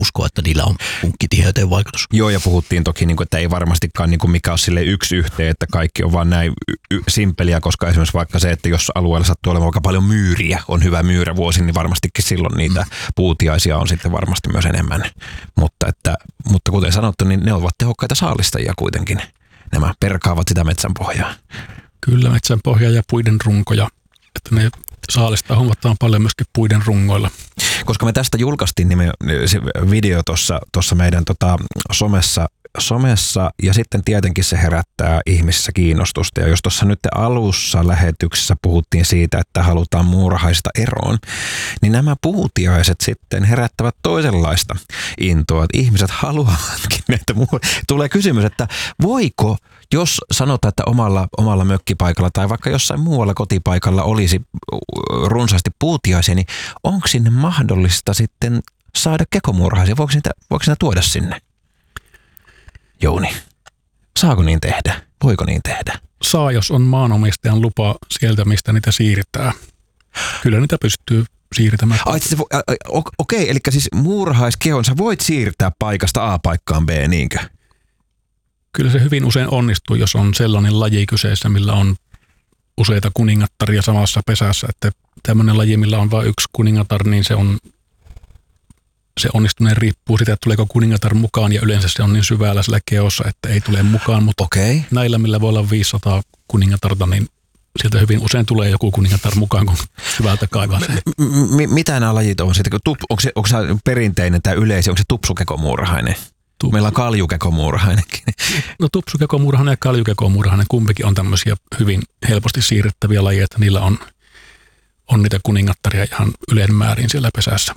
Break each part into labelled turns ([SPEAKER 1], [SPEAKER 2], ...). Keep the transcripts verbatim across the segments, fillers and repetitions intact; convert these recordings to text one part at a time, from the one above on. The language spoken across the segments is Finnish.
[SPEAKER 1] uskoa, että niillä on punkkitiheyteen vaikutus.
[SPEAKER 2] Joo, ja puhuttiin toki, niin kuin, että ei varmastikaan niin kuin mikä on sille yksi yhteen, että kaikki on vaan näin y- simpeliä, koska esimerkiksi vaikka se, että jos alueella sattuu olemaan aika paljon myyriä, on hyvä myyrävuosi, niin varmastikin silloin niitä mm. puutiaisia on sitten varmasti myös enemmän. Mutta, että, mutta kuten sanottu, niin ne ovat tehokkaita saalistajia kuitenkin. Nämä perkaavat sitä metsän pohjaa.
[SPEAKER 3] Kyllä, metsän pohjaa ja puiden runkoja, että ne saalistaa huomattavan paljon myöskin puiden rungoilla.
[SPEAKER 2] Koska me tästä julkaistiin niin me, se video tuossa meidän tota, somessa, somessa ja sitten tietenkin se herättää ihmisissä kiinnostusta. Ja jos tuossa nyt alussa lähetyksessä puhuttiin siitä, että halutaan muurahaisista eroon, niin nämä puutiaiset sitten herättävät toisenlaista intoa. Että ihmiset haluavatkin näitä muurahaisia. Tulee kysymys, että voiko, jos sanotaan, että omalla, omalla mökkipaikalla tai vaikka jossain muualla kotipaikalla olisi runsaasti puutiaisia, niin onko sinne mahdollista sitten saada kekomuurahaisia? Voiko niitä, voiko niitä tuoda sinne? Jouni, saako niin tehdä? Voiko niin tehdä?
[SPEAKER 3] Saa, jos on maanomistajan lupa sieltä, mistä niitä siirtää. Kyllä niitä pystyy siirtämään.
[SPEAKER 2] Ai, se, okei, okay, eli siis muurahaiskehon sä voit siirtää paikasta A paikkaan B, niinkö?
[SPEAKER 3] Kyllä se hyvin usein onnistuu, jos on sellainen laji kyseessä, millä on useita kuningattaria samassa pesässä. Että tämmöinen laji, millä on vain yksi kuningatar, niin se on se onnistuneen riippuu siitä, että tuleeko kuningatar mukaan, ja yleensä se on niin syvällä sillä keossa, että ei tule mukaan, mutta okay. Näillä, millä voi olla viisisataa kuningatarta, niin sieltä hyvin usein tulee joku kuningatar mukaan, kun syvältä kaivaa sen.
[SPEAKER 2] M- mitä nämä lajit on? Onko se, onko se perinteinen tai yleisiä, onko se tupsukekomuurahainen? Tup. Meillä on kaljukekomuurahainenkin.
[SPEAKER 3] No tupsukekomuurahainen ja kaljukekomuurahainen, kumpikin on tämmöisiä hyvin helposti siirrettäviä lajeja, että niillä on, on niitä kuningattaria ihan yleinen määrin siellä pesässä.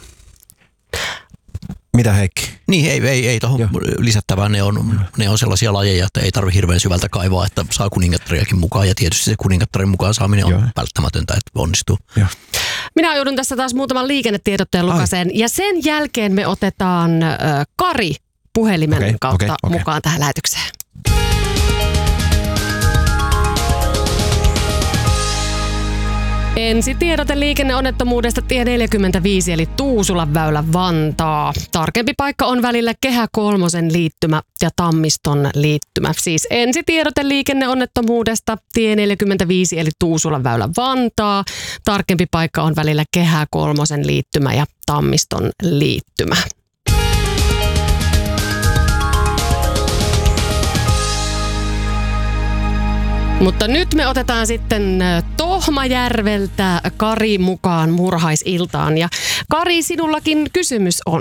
[SPEAKER 2] Mitä Heikki?
[SPEAKER 1] Niin, ei, ei, ei tuohon lisättävään. Ne on, ne on sellaisia lajeja, että ei tarvitse hirveän syvältä kaivaa, että saa kuningattariakin mukaan. Ja tietysti se kuningattarin mukaan saaminen on Joo. välttämätöntä, että onnistuu. Joo.
[SPEAKER 4] Minä joudun tässä taas muutaman liikennetiedotteen lukaseen. Ja sen jälkeen me otetaan äh, Kari puhelimen okay, kautta okay, okay. mukaan tähän lähetykseen. Ensi tiedote liikenneonnettomuudesta tie neljäkymmentäviisi eli Tuusulan väylä Vantaa. Tarkempi paikka on välillä Kehä kolmosen liittymä ja Tammiston liittymä. Siis ensi tiedote liikenneonnettomuudesta tie neljäkymmentäviisi eli Tuusulan väylä Vantaa. Tarkempi paikka on välillä Kehä kolmosen liittymä ja Tammiston liittymä. Mutta nyt me otetaan sitten Tohmajärveltä Kari mukaan murhaisiltaan. Ja Kari, sinullakin kysymys on.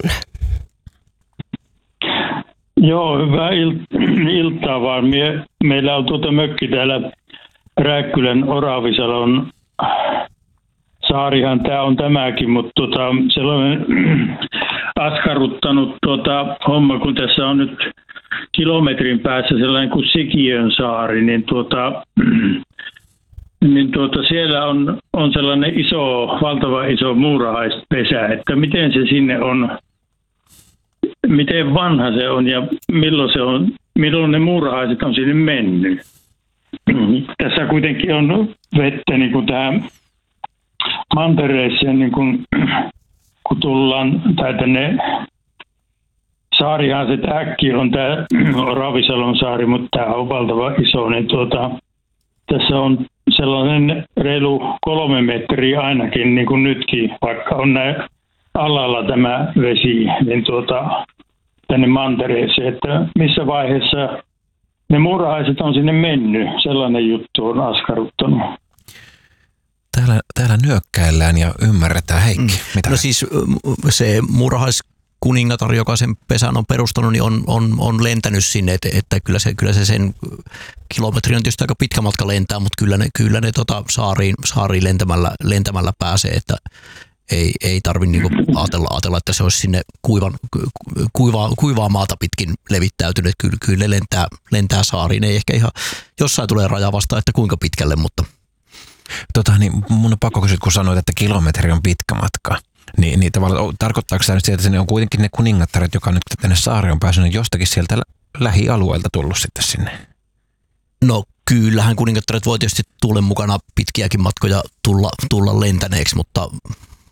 [SPEAKER 5] Joo, hyvää il- iltaa vaan. Mie, meillä on tuota mökki täällä Rääkkylän Oravisalon saarihan tämä on tämäkin, mutta tota, sellainen askarruttanut tuota homma, kun tässä on nyt kilometrin päässä sellainen kuin Sikiön saari, niin, tuota, niin tuota, siellä on, on sellainen iso, valtava iso muurahaispesä, että miten se sinne on, miten vanha se on ja milloin, se on, milloin ne muurahaiset on sinne mennyt. Tässä kuitenkin on vettä niin kuin tähän mantereeseen, niin kuin, kun tullaan, tai tänne saarihan se tämäkin on, tämä Oravisalon saari, mutta tämä on valtava iso, niin tuota, tässä on sellainen reilu kolme metriä ainakin, niin kuin nytkin, vaikka on näin alalla tämä vesi, niin tuota, tänne mantereeseen, että missä vaiheessa ne muurahaiset on sinne mennyt, sellainen juttu on askarruttanut.
[SPEAKER 2] Täällä, täällä nyökkäillään ja ymmärretään. Heikki, mm. mitä?
[SPEAKER 1] No siis se muurahaiskuningatar, joka sen pesän on perustanut, niin on, on, on lentänyt sinne, että, että kyllä, se, kyllä se sen kilometri on tietysti aika pitkä matka lentää, mutta kyllä ne, kyllä ne tota saariin, saariin lentämällä, lentämällä pääsee, että ei, ei tarvitse niinku ajatella, ajatella, että se olisi sinne kuivan, kuivaa, kuivaa maata pitkin levittäytynyt. Kyllä, kyllä ne lentää, lentää saariin, ei ehkä ihan jossain tulee raja vastaan, että kuinka pitkälle, mutta
[SPEAKER 2] Tota, niin mun on pakko kysyä, kun sanoit, että kilometri on pitkä matka. Niin, niin tavallaan, tarkoittaako tämä nyt sieltä, että ne on kuitenkin ne kuningattaret, joka nyt tänne saareen on päässyt, jostakin sieltä lähialueelta tullut sitten sinne?
[SPEAKER 1] No kyllähän kuningattaret voi tietysti tuulen mukana pitkiäkin matkoja tulla, tulla lentäneeksi, mutta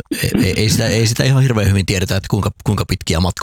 [SPEAKER 1] ei, ei, sitä, ei sitä ihan hirveän hyvin tiedetä, että kuinka, kuinka pitkiä matkoja